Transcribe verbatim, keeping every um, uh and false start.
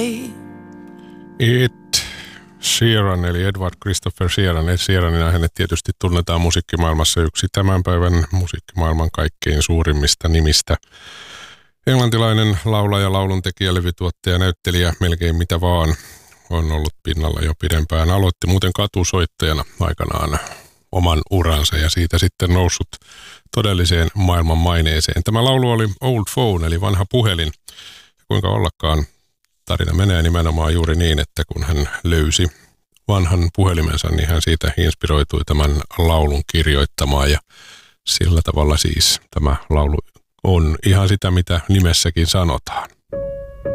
Ed Sheeran, eli Edward Christopher Sheeran. Ed Sheeranina hänet tietysti tunnetaan musiikkimaailmassa yksi tämän päivän musiikkimaailman kaikkein suurimmista nimistä. Englantilainen laulaja, lauluntekijä, levytuottaja, näyttelijä, melkein mitä vaan, on ollut pinnalla jo pidempään. Aloitti muuten katusoittajana aikanaan oman uransa ja siitä sitten noussut todelliseen maailman maineeseen. Tämä laulu oli Old Phone, eli vanha puhelin. Kuinka ollakaan, tarina menee nimenomaan juuri niin, että kun hän löysi vanhan puhelimensa, niin hän siitä inspiroitui tämän laulun kirjoittamaan. Ja sillä tavalla siis tämä laulu on ihan sitä, mitä nimessäkin sanotaan.